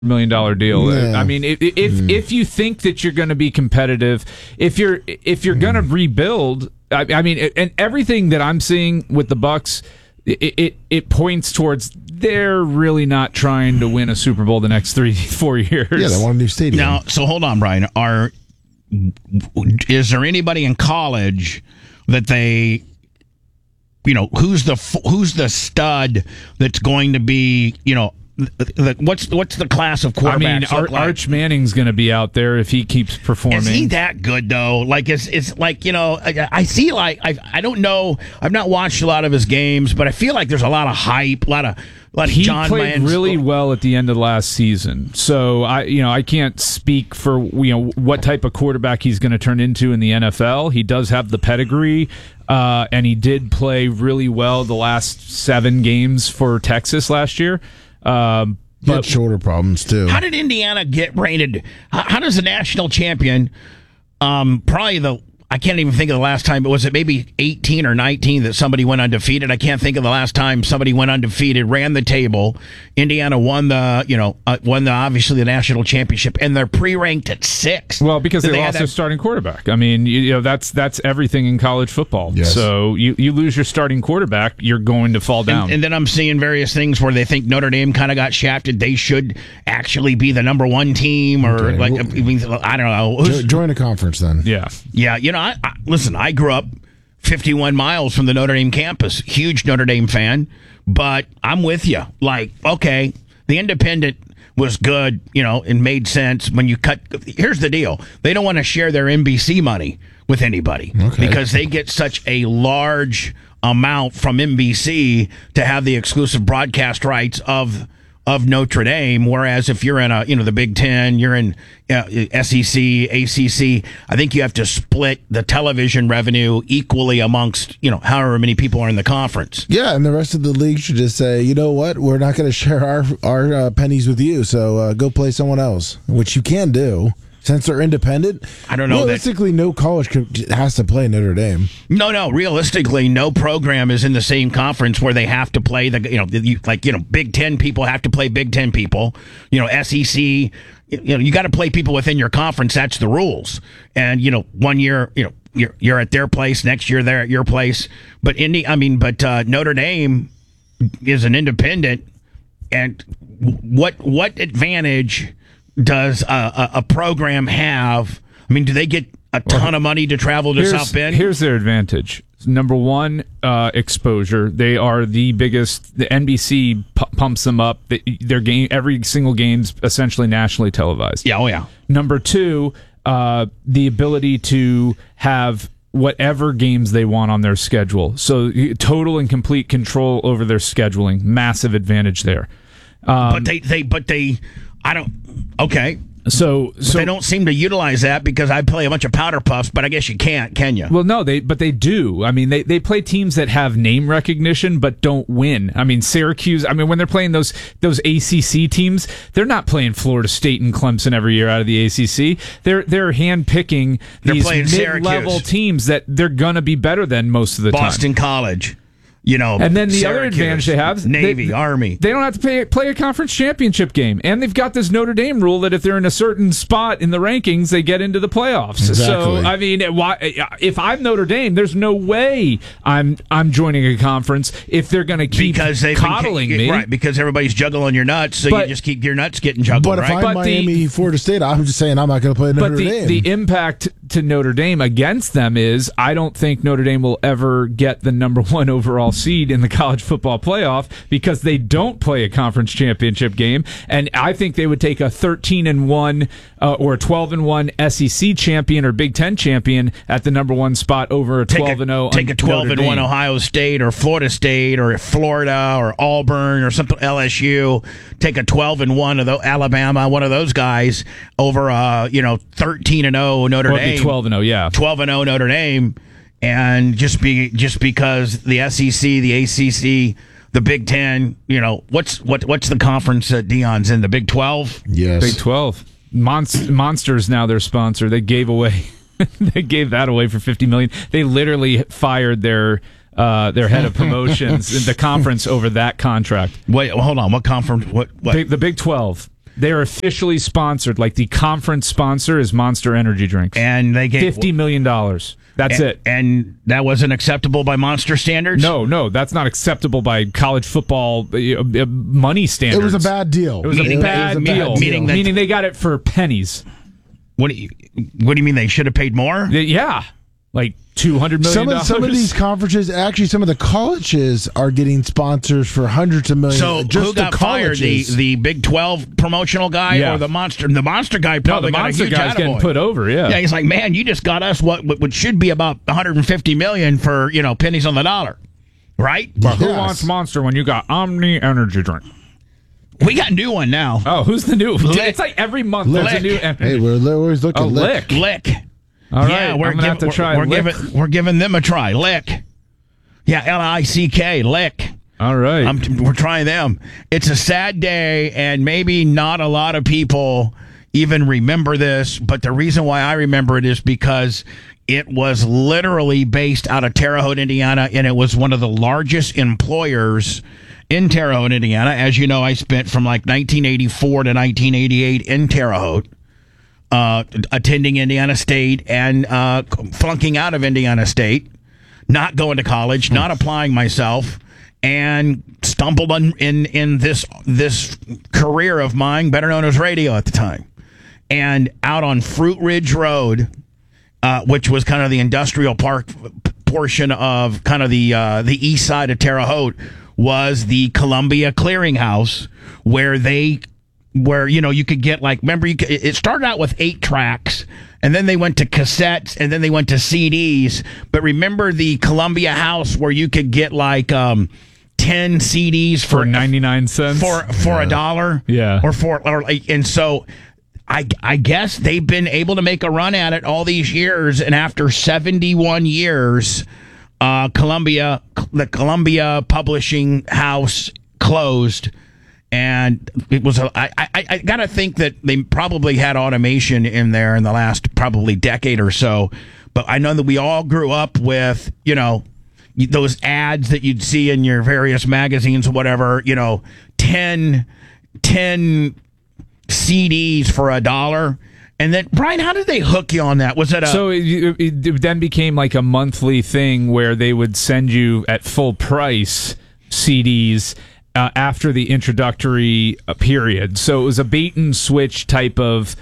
$1 million deal. Yeah. I mean, if you think that you're going to be competitive, if you're going to rebuild, I mean, and everything that I'm seeing with the Bucs, it points towards they're really not trying to win a Super Bowl the next 3-4 years. Yeah, they want a new stadium. Now, so hold on, Brian. Is there anybody in college that they, who's the stud that's going to be, what's the class of quarterbacks? I mean, Arch Manning's going to be out there if he keeps performing. Is he that good though? Like it's like I see I don't know. I've not watched a lot of his games, but I feel like there's a lot of hype, a lot of he John played Mans- really well at the end of last season. So I can't speak for what type of quarterback he's going to turn into in the NFL. He does have the pedigree, and he did play really well the last 7 games for Texas last year. He had shoulder problems too. How did Indiana get rated? How does a national champion, I can't even think of the last time, but was it maybe 18 or 19 that somebody went undefeated? I can't think of the last time somebody went undefeated, ran the table. Indiana won obviously the national championship, and they're pre-ranked at 6. Well, because they lost their starting quarterback. I mean, that's everything in college football. Yes. So you lose your starting quarterback, you're going to fall down. And then I'm seeing various things where they think Notre Dame kind of got shafted. They should actually be the number 1 team, or Okay. I don't know. Join a conference then. Yeah. Yeah, listen, I grew up 51 miles from the Notre Dame campus. Huge Notre Dame fan, but I'm with you. Like, okay, the Independent was good, and made sense when you cut. Here's the deal. They don't want to share their NBC money with anybody because they get such a large amount from NBC to have the exclusive broadcast rights of Notre Dame, whereas if you're in the Big Ten, you're in SEC, ACC, I think you have to split the television revenue equally amongst however many people are in the conference. Yeah, and the rest of the league should just say, you know what, we're not going to share our pennies with you, so go play someone else, which you can do. Since they're independent, I don't know. Realistically, no college has to play Notre Dame. No. Realistically, no program is in the same conference where they have to play Big Ten people have to play Big Ten people. SEC. You got to play people within your conference. That's the rules. And 1 year, you're at their place. Next year, they're at your place. But Notre Dame is an independent. And what advantage does a program have? I mean, do they get a ton of money to travel to South Bend? Here's their advantage. Number one, exposure. They are the biggest. The NBC pumps them up. Their game, every single game's essentially nationally televised. Yeah, oh yeah. Number two, the ability to have whatever games they want on their schedule. So total and complete control over their scheduling. Massive advantage there. But they. I don't. Okay. So they don't seem to utilize that because I play a bunch of powder puffs, but I guess you can't, can you? Well, no, they do. I mean, they play teams that have name recognition but don't win. I mean, Syracuse. I mean, when they're playing those ACC teams, they're not playing Florida State and Clemson every year out of the ACC. They're handpicking these mid-level teams that they're gonna be better than most of the time. Boston College. And then the Syracuse, other advantage they have, Navy, Army. They don't have to play a conference championship game. And they've got this Notre Dame rule that if they're in a certain spot in the rankings, they get into the playoffs. Exactly. So, I mean, if I'm Notre Dame, there's no way I'm joining a conference if they're going to keep coddling me. Right, because everybody's juggling your nuts, so you just keep your nuts getting juggled, but right? If I'm Miami, Florida State, I'm just saying I'm not going to play Notre Dame. But the impact to Notre Dame against them is I don't think Notre Dame will ever get the number 1 overall seed in the college football playoff because they don't play a conference championship game, and I think they would take a 13-1 or a 12-1 SEC champion or Big Ten champion at the number 1 spot over a 12-0. Take a 12-1 Ohio State or Florida State or Florida or Auburn or something LSU. Take a 12-1 of Alabama, one of those guys over 13-0 Notre Dame. 12-0, yeah, 12-0 Notre Dame. And just because the SEC, the ACC, the Big Ten, what's the conference that Deion's in? The Big 12? Yes, Big 12. Monster's now their sponsor. They gave that away for $50 million. They literally fired their head of promotions in the conference over that contract. Wait, hold on. What conference? What? The Big 12. They're officially sponsored. Like the conference sponsor is Monster Energy Drinks. And they gave $50 million. That's it. And that wasn't acceptable by Monster standards? No, that's not acceptable by college football money standards. It was a bad deal. It was a bad deal. Meaning they got it for pennies. What do you mean they should have paid more? Yeah. Like $200 million. Some of these conferences, actually, some of the colleges are getting sponsors for hundreds of millions. So just who got fired? The Big 12 promotional guy or the Monster? The Monster guy probably got a huge guy's getting attaboy. put over. Yeah, he's like, man, you just got us what should be about $150 million for pennies on the dollar, right? But who wants Monster when you got Omni Energy Drink? We got a new one now. Oh, who's the new? Lick. It's like every month there's a new. Hey, we're always looking. Lick. All right, yeah, we're gonna have to try. We're giving them a try. Lick. Yeah, L-I-C-K. Lick. All right, we're trying them. It's a sad day, and maybe not a lot of people even remember this. But the reason why I remember it is because it was literally based out of Terre Haute, Indiana, and it was one of the largest employers in Terre Haute, Indiana. As you know, I spent from like 1984 to 1988 in Terre Haute. Attending Indiana State and flunking out of Indiana State, not going to college, not applying myself, and stumbled in this career of mine, better known as radio at the time. And out on Fruit Ridge Road, which was kind of the industrial park portion of kind of the east side of Terre Haute, was the Columbia Clearinghouse, where you could get it started out with 8 tracks, and then they went to cassettes, and then they went to CDs. But remember the Columbia House where you could get 10 CDs for 99 cents for $1, and so I guess they've been able to make a run at it all these years, and after 71 years, the Columbia Publishing House closed. And it was I got to think that they probably had automation in there in the last probably decade or so. But I know that we all grew up with, those ads that you'd see in your various magazines or whatever, 10 CDs for $1. And then, Brian, how did they hook you on that? Was it So it then became like a monthly thing where they would send you at full price CDs after the introductory period. So it was a bait and switch type of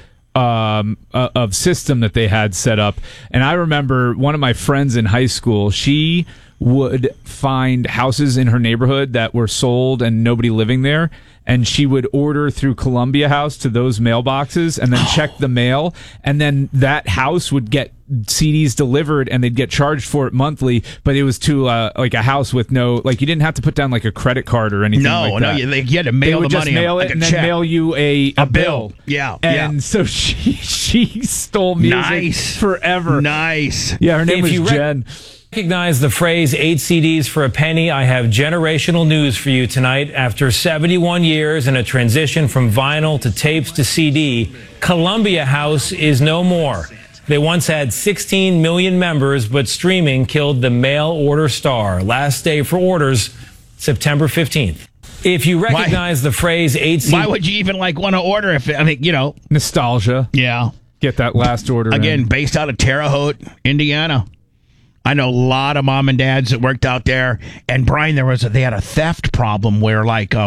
system that they had set up. And I remember one of my friends in high school, she would find houses in her neighborhood that were sold and nobody living there, and she would order through Columbia House to those mailboxes and then check the mail, and then that house would get CDs delivered and they'd get charged for it monthly, but it was to like a house with no, like, you didn't have to put down like a credit card or anything like that. No, you had to mail the money. Mail it and then mail you a bill. Yeah. And so she stole music forever. Nice. Yeah, her name was Jen. Recognize the phrase 8 CDs for a penny. I have generational news for you tonight. After 71 years and a transition from vinyl to tapes to CD, Columbia House is no more. They once had 16 million members, but streaming killed the mail order star. Last day for orders, September 15th. If you recognize the phrase 8 CDs... Why would you even want to order if, Nostalgia. Yeah. Get that last order Again, in. Based out of Terre Haute, Indiana. I know a lot of mom and dads that worked out there. And Brian, they had a theft problem where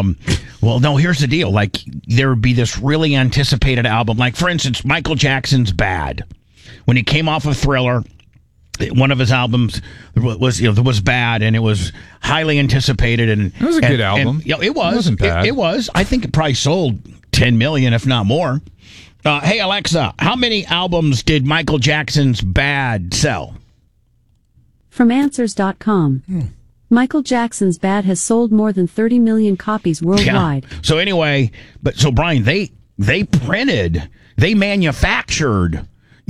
here's the deal. There would be this really anticipated album. Like, for instance, Michael Jackson's Bad. When he came off of Thriller, one of his albums was Bad, and it was highly anticipated. And it was a good album. It was. It wasn't bad. It was. I think it probably sold 10 million, if not more. Hey, Alexa, how many albums did Michael Jackson's Bad sell? From Answers.com. Michael Jackson's Bad has sold more than 30 million copies worldwide. Yeah. So anyway, Brian, they printed, they manufactured,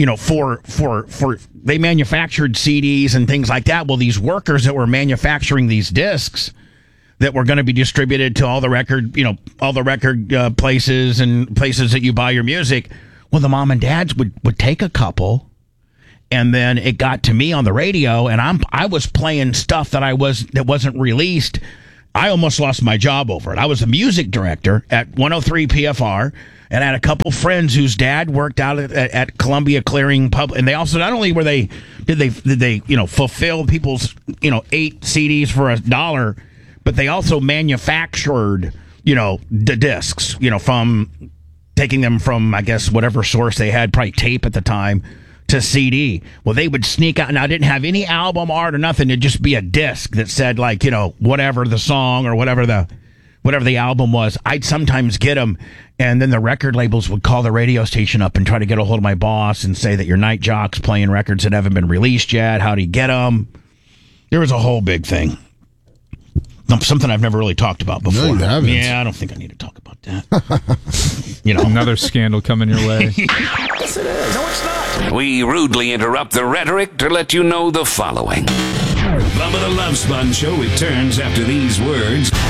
they manufactured CDs and things like that. Well, these workers that were manufacturing these discs that were going to be distributed to all the record places and places that you buy your music. Well, the mom and dads would take a couple. And then it got to me on the radio, and I was playing stuff that wasn't released, I almost lost my job over it. I was a music director at 103 PFR, and I had a couple friends whose dad worked out at Columbia Clearing Public, and they also not only were did they fulfill people's 8 CDs for $1, but they also manufactured the discs from taking them from, I guess, whatever source they had, probably tape at the time, to CD. Well, they would sneak out, and I didn't have any album art or nothing. It'd just be a disc that said whatever the song or whatever the album was. I'd sometimes get them, and then the record labels would call the radio station up and try to get a hold of my boss and say that your night jock's playing records that haven't been released yet. How do you get them? There was a whole big thing. Something I've never really talked about before. No, you haven't. Yeah, I don't think I need to talk about that. Another scandal coming your way. Yes, it is. No, it's not. We rudely interrupt the rhetoric to let you know the following. Bubba the Love Sponge Show returns after these words.